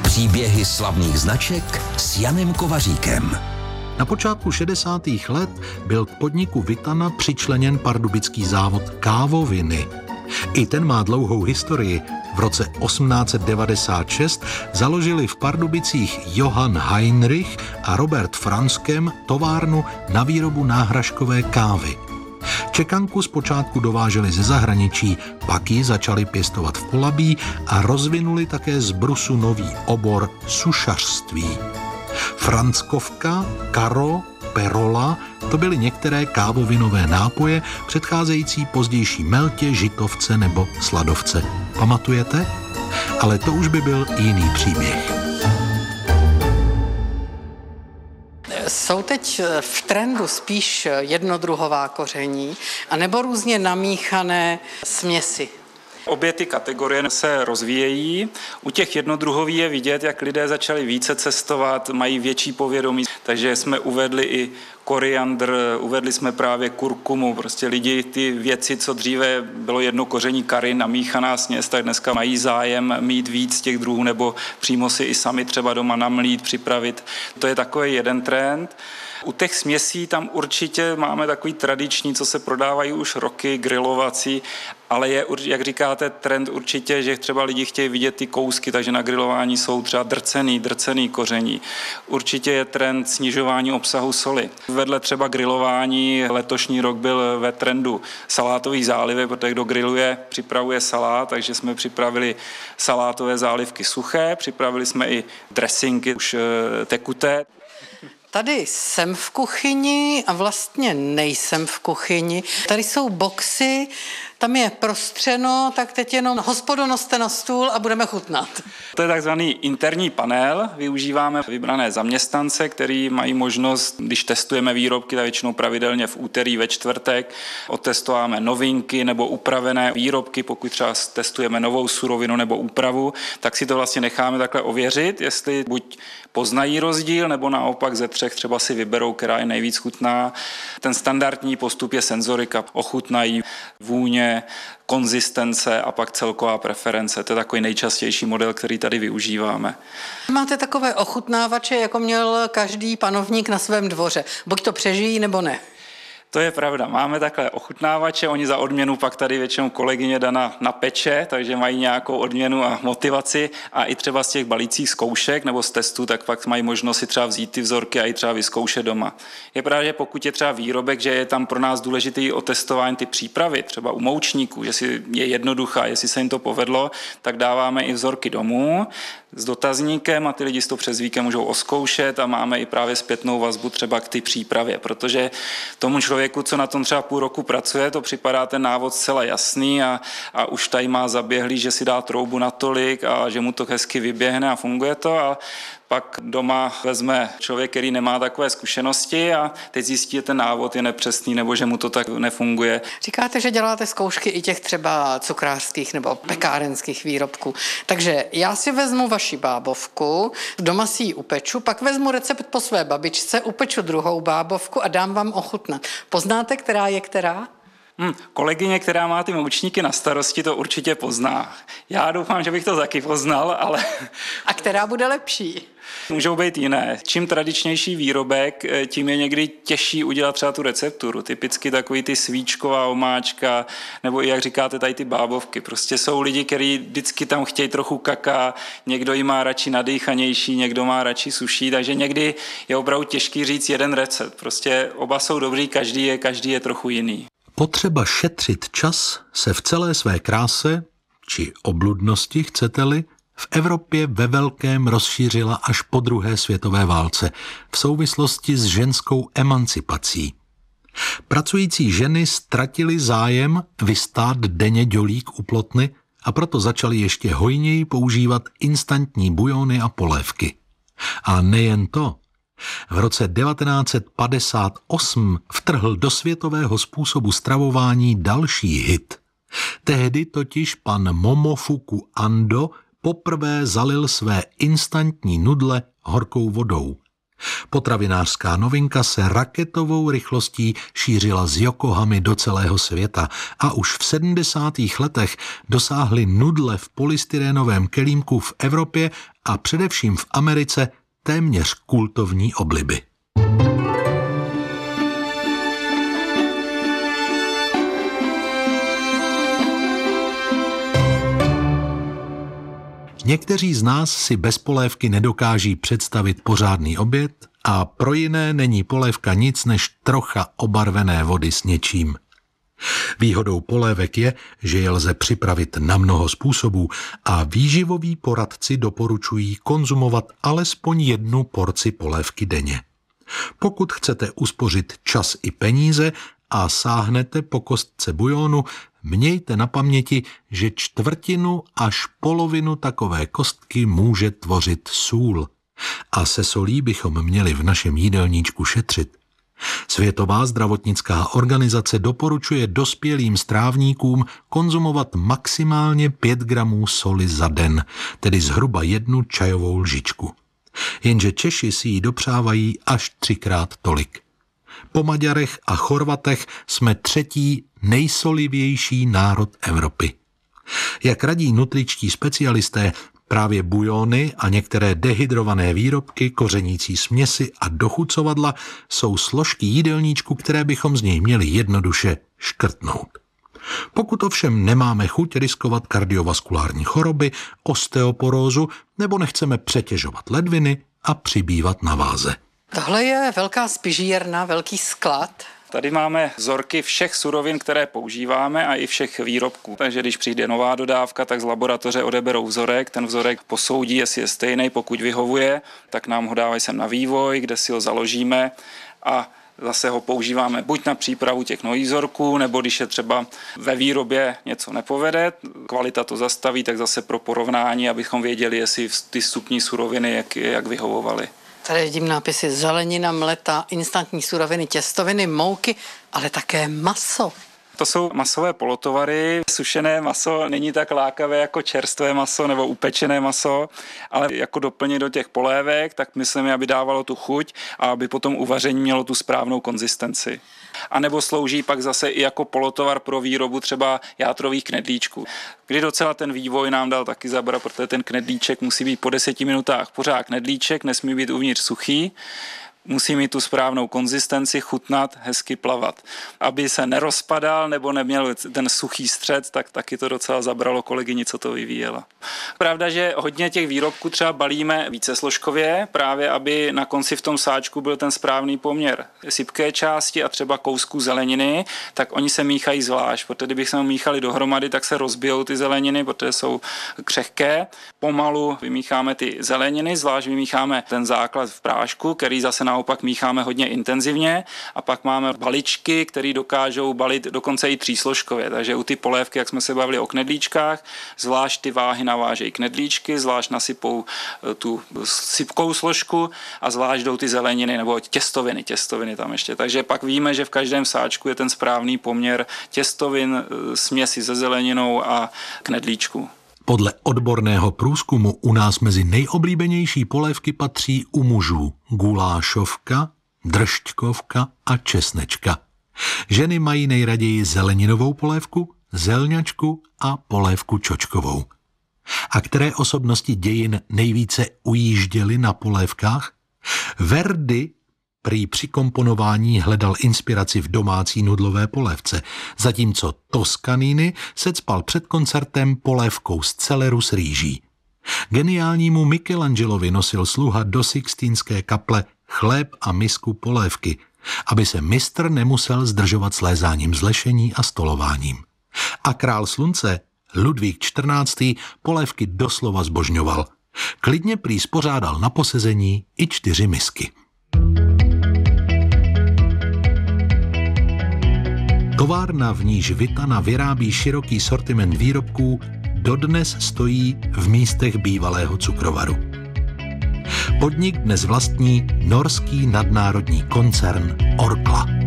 Příběhy slavných značek s Janem Kovaříkem. Na počátku 60. let byl k podniku Vitana přičleněn pardubický závod Kávoviny. I ten má dlouhou historii. V roce 1896 založili v Pardubicích Johann Heinrich a Robert Franskem továrnu na výrobu náhražkové kávy. Čekanku zpočátku dováželi ze zahraničí, pak ji začali pěstovat v Polabí a rozvinuli také z brusu nový obor sušařství. Franskovka, Karo, Perola, to byly některé kávovinové nápoje předcházející pozdější Meltě, Žitovce nebo Sladovce. Pamatujete? Ale to už by byl jiný příběh. Jsou teď v trendu spíš jednodruhová koření anebo různě namíchané směsi? Obě ty kategorie se rozvíjejí. U těch jednodruhových je vidět, jak lidé začali více cestovat, mají větší povědomí, takže jsme uvedli i koriandr, uvedli jsme právě kurkumu, prostě lidi ty věci, co dříve bylo jedno koření kary, namíchaná směs, tak dneska mají zájem mít víc těch druhů nebo přímo si i sami třeba doma namlít, připravit. To je takový jeden trend. U těch směsí tam určitě máme takový tradiční, co se prodávají už roky, grilovací, ale je, jak říkáte, trend určitě, že třeba lidi chtějí vidět ty kousky, takže na grilování jsou třeba drcený koření. Určitě je trend snižování obsahu soli. Vedle třeba grilování letošní rok byl ve trendu salátových zálivek, protože kdo griluje, připravuje salát, takže jsme připravili salátové zálivky suché, připravili jsme i dressingy už tekuté. Tady jsem v kuchyni a vlastně nejsem v kuchyni. Tady jsou boxy, tam je prostřeno, tak teď jenom hospodo noste na stůl a budeme chutnat. To je takzvaný interní panel. Využíváme vybrané zaměstnance, který mají možnost, když testujeme výrobky, tak většinou pravidelně v úterý, ve čtvrtek, otestováme novinky nebo upravené výrobky, pokud třeba testujeme novou surovinu nebo úpravu, tak si to vlastně necháme takhle ověřit, jestli buď poznají rozdíl, nebo naopak ze třech třeba si vyberou, která je nejvíc chutná. Ten standardní postup je senzorika. Ochutnají vůně, konzistence a pak celková preference. To je takový nejčastější model, který tady využíváme. Máte takové ochutnávače, jako měl každý panovník na svém dvoře. Buď to přežijí, nebo ne. To je pravda. Máme takhle ochutnávače, oni za odměnu pak tady většinou kolegyně Dana napeče, takže mají nějakou odměnu a motivaci a i třeba z těch balících zkoušek nebo z testů, tak pak mají možnost si třeba vzít ty vzorky a i třeba vyzkoušet doma. Je pravda, že pokud je třeba výrobek, že je tam pro nás důležitý otestování ty přípravy, třeba u moučníků, že si je jednoduchá, jestli se jim to povedlo, tak dáváme i vzorky domů s dotazníkem a ty lidi si to přes víkend můžou oskoušet a máme i právě zpětnou vazbu třeba k ty přípravě, protože tomu člověku, co na tom třeba půl roku pracuje, to připadá ten návod zcela jasný a už tady má zaběhlý, že si dá troubu natolik a že mu to hezky vyběhne a funguje to a pak doma vezme člověk, který nemá takové zkušenosti a teď zjistí, že ten návod je nepřesný nebo že mu to tak nefunguje. Říkáte, že děláte zkoušky i těch třeba cukrářských nebo pekárenských výrobků. Takže já si vezmu vaši bábovku, doma si ji upeču, pak vezmu recept po své babičce, upeču druhou bábovku a dám vám ochutnat. Poznáte, která je která? Kolegyně, která má ty moučníky na starosti, to určitě pozná. Já doufám, že bych to taky poznal, ale... A která bude lepší? Můžou být jiné. Čím tradičnější výrobek, tím je někdy těžší udělat třeba tu recepturu. Typicky takový ty svíčková omáčka, nebo i jak říkáte, tady ty bábovky. Prostě jsou lidi, kteří vždycky tam chtějí trochu kaká, někdo ji má radši nadýchanější, někdo má radši suší, takže někdy je opravdu těžký říct jeden recept. Prostě oba jsou dobrý, každý je trochu jiný. Potřeba šetřit čas se v celé své kráse, či obludnosti, chcete-li, v Evropě ve velkém rozšířila až po druhé světové válce v souvislosti s ženskou emancipací. Pracující ženy ztratily zájem vystát denně dělík u plotny a proto začaly ještě hojněji používat instantní bujony a polévky. A nejen to. V roce 1958 vtrhl do světového způsobu stravování další hit. Tehdy totiž pan Momofuku Ando poprvé zalil své instantní nudle horkou vodou. Potravinářská novinka se raketovou rychlostí šířila z Yokohamy do celého světa a už v 70. letech dosáhly nudle v polystyrénovém kelímku v Evropě a především v Americe téměř kultovní obliby. Někteří z nás si bez polévky nedokáží představit pořádný oběd a pro jiné není polévka nic než trocha obarvené vody s něčím. Výhodou polévek je, že je lze připravit na mnoho způsobů a výživoví poradci doporučují konzumovat alespoň 1 porci polévky denně. Pokud chcete uspořit čas i peníze a sáhnete po kostce bujonu, mějte na paměti, že 1/4 až polovinu takové kostky může tvořit sůl. A se solí bychom měli v našem jídelníčku šetřit. Světová zdravotnická organizace doporučuje dospělým strávníkům konzumovat maximálně 5 gramů soli za den, tedy zhruba 1 čajovou lžičku. Jenže Češi si ji dopřávají až 3krát tolik. Po Maďarech a Chorvatech jsme 3. nejsolivější národ Evropy. Jak radí nutričtí specialisté, právě bujony a některé dehydrované výrobky, kořenící směsi a dochucovadla jsou složky jídelníčku, které bychom z něj měli jednoduše škrtnout. Pokud ovšem nemáme chuť riskovat kardiovaskulární choroby, osteoporózu nebo nechceme přetěžovat ledviny a přibývat na váze. Tohle je velká spižírna, velký sklad. Tady máme vzorky všech surovin, které používáme a i všech výrobků. Takže když přijde nová dodávka, tak z laboratoře odeberou vzorek, ten vzorek posoudí, jestli je stejný, pokud vyhovuje, tak nám ho dávají sem na vývoj, kde si ho založíme a zase ho používáme buď na přípravu těch nových vzorků, nebo když je třeba ve výrobě něco nepovede, kvalita to zastaví, tak zase pro porovnání, abychom věděli, jestli ty vstupní suroviny jak vyhovovaly. Tady vidím nápisy zelenina, mleta, instantní suroviny, těstoviny, mouky, ale také maso. To jsou masové polotovary. Sušené maso není tak lákavé jako čerstvé maso nebo upečené maso, ale jako doplněk do těch polévek, tak myslím, aby dávalo tu chuť a aby potom uvaření mělo tu správnou konzistenci. A nebo slouží pak zase i jako polotovar pro výrobu třeba játrových knedlíčků. Kdy docela ten vývoj nám dal taky zabrat, protože ten knedlíček musí být po 10 minutách pořád knedlíček, nesmí být uvnitř suchý. Musí mít tu správnou konzistenci, chutnat, hezky plavat. Aby se nerozpadal nebo neměl ten suchý střed, tak taky to docela zabralo kolegyni, co to vyvíjela. Pravda, že hodně těch výrobků třeba balíme vícesložkově, právě aby na konci v tom sáčku byl ten správný poměr sypké části a třeba kousku zeleniny, tak oni se míchají zvlášť, protože kdybychom míchali dohromady, tak se rozbijou ty zeleniny, protože jsou křehké. Pomalu vymícháme ty zeleniny, zvlášť vymícháme ten základ v prášku, který zase naopak mícháme hodně intenzivně a pak máme baličky, které dokážou balit dokonce i 3složkově. Takže u ty polévky, jak jsme se bavili o knedlíčkách, zvlášť ty váhy navážejí knedlíčky, zvlášť nasypou tu sypkou složku a zvlášť jdou ty zeleniny nebo těstoviny tam ještě. Takže pak víme, že v každém sáčku je ten správný poměr těstovin, směsi se zeleninou a knedlíčku. Podle odborného průzkumu u nás mezi nejoblíbenější polévky patří u mužů gulášovka, držťkovka a česnečka. Ženy mají nejraději zeleninovou polévku, zelňačku a polévku čočkovou. A které osobnosti dějin nejvíce ujížděly na polévkách? Verdi prý při komponování hledal inspiraci v domácí nudlové polévce, zatímco Toscanini se cpal před koncertem polévkou z celeru s rýží. Geniálnímu Michelangelovi nosil sluha do Sixtínské kaple chléb a misku polévky, aby se mistr nemusel zdržovat slézáním z lešení a stolováním. A král slunce Ludvík XIV. Polévky doslova zbožňoval. Klidně prý spořádal na posezení i 4 misky. Továrna, v níž Vitana vyrábí široký sortiment výrobků, dodnes stojí v místech bývalého cukrovaru. Podnik dnes vlastní norský nadnárodní koncern Orkla.